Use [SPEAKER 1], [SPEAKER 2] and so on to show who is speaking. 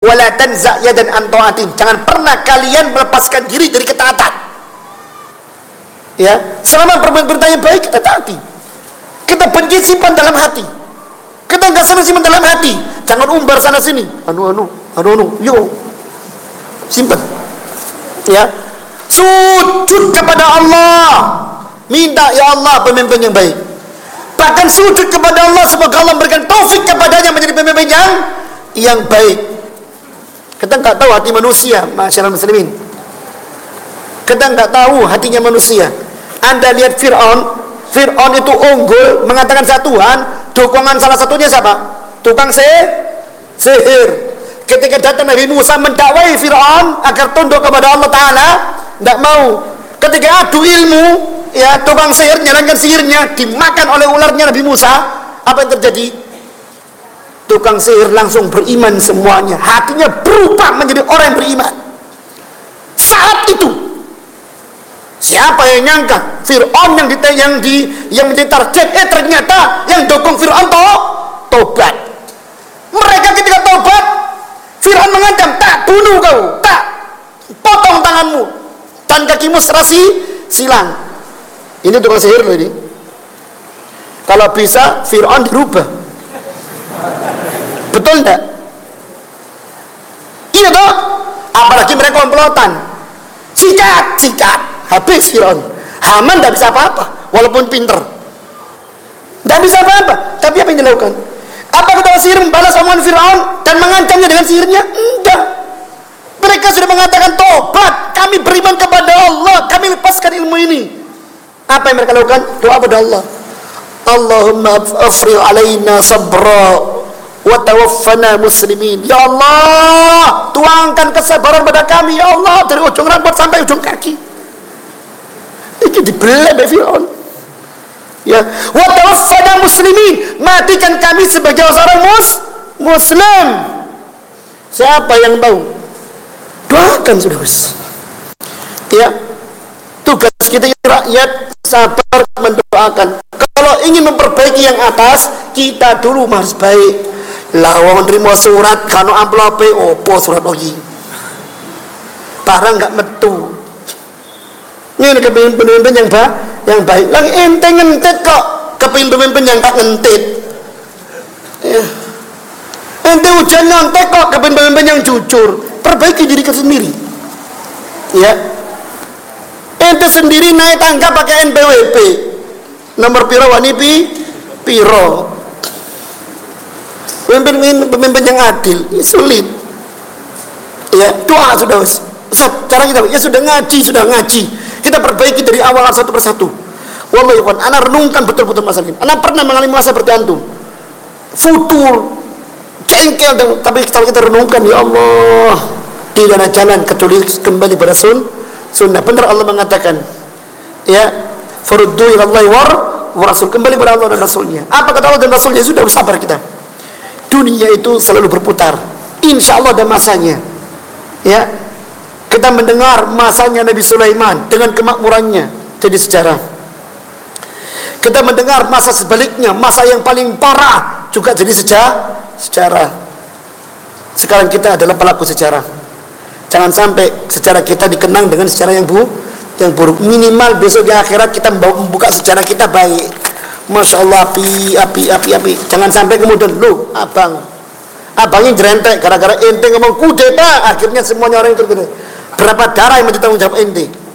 [SPEAKER 1] wala tanza' yadan an ta'atin. Jangan pernah kalian melepaskan diri dari ketaatan. Ya, selama perintah yang baik kita taati. Kita benci simpan dalam hati. Kita enggak senang simpan dalam hati. Jangan umbar sana sini. Anu, yo. Simpan. Ya. Sujud kepada Allah. Minta ya Allah pemimpin yang baik. Bahkan sujud kepada Allah semoga Allah memberikan taufik kepadanya menjadi pemimpin yang baik. Kita enggak tahu hati manusia, masyarakat muslimin. Kita enggak tahu hatinya manusia. Anda lihat Fir'aun itu unggul mengatakan satu Tuhan, dukungan salah satunya siapa? Tukang sihir. Ketika datang Nabi Musa mendakwai Fir'aun agar tunduk kepada Allah Ta'ala, tidak mau. Ketika adu ilmu, ya tukang sihir menjalankan sihirnya, dimakan oleh ularnya Nabi Musa. Apa yang terjadi? Tukang sihir langsung beriman semuanya, hatinya berubah menjadi orang yang beriman. Saat itu siapa yang nyangka Fir'aun yang menjadi target, ternyata yang dukung Fir'aun tobat. Mereka ketika tobat, Fir'aun mengancam, tak bunuh kau, tak potong tanganmu dan kakimu serasi silang. Ini tukang sihir loh ini. Kalau bisa Fir'aun dirubah. Betul enggak? Iya toh? Apalagi mereka komplotan. Sikat. Habis Fir'aun. Haman tidak bisa apa-apa, walaupun pinter. Tidak bisa apa-apa. Tapi apa yang dilakukan? Apa ketua sihir membalas omongan Fir'aun dan mengancamnya dengan sihirnya? Enggak. Mereka sudah mengatakan tobat, kami beriman kepada Allah, kami lepaskan ilmu ini. Apa yang mereka lakukan? Doa kepada Allah. Allahumma afrigh alaina sabra wa tawaffana muslimin. Ya Allah, tuangkan kesabaran pada kami ya Allah, dari ujung rambut sampai ujung kaki. Ini dibelah oleh Fir'aun. Ya, wa tawaffana muslimin, matikan kami sebagai seorang muslim. Siapa yang mau? Doakan sudah. Ya, tugas kita rakyat sabar mendoakan. Kalau ingin memperbaiki yang atas, kita dulu harus baik. Lawang terima surat, kano amplop opo surat lagi. Barang enggak metu. Ini pemimpin yang baik. Lagi ente ngentit kok kepingin pemimpin yang tak ngentit. Ya. Ente hujan nyontek kok kepingin pemimpin yang jujur. Perbaiki diri kita sendiri. Ya. Ente sendiri naik tangga pakai NPWP. Nomor piro wani piro. Pemimpin yang adil, sulit. Ya, doa sudah. Ustaz, cara kita ya sudah ngaji. Kita perbaiki dari awal satu persatu. Wallahi ikhwan, ana renungkan betul-betul masalah ini. Ana pernah mengalami masa seperti antum. Futur, cengkel, tapi kalau kita renungkan, ya Allah, tidak ada jalan kecuali kembali pada sunnah. Benar Allah mengatakan, ya, faruddu ilallahi wa rasul, kembali pada Allah dan Rasulnya. Apa kata Allah dan Rasulnya? Sudah bersabar kita. Dunia itu selalu berputar. Insya Allah ada masanya. Ya, kita mendengar masanya Nabi Sulaiman dengan kemakmurannya jadi sejarah. Kita mendengar masa sebaliknya, masa yang paling parah juga jadi sejarah. Sekarang kita adalah pelaku sejarah. Jangan sampai sejarah kita dikenang dengan sejarah yang buruk. Minimal besok di akhirat kita membuka sejarah kita baik. Masya Allah, api. Jangan sampai kemudian lu abangnya jerentek gara-gara ente ngomong kudeta, akhirnya semuanya orang itu berapa darah yang menjadi tanggung jawab ente.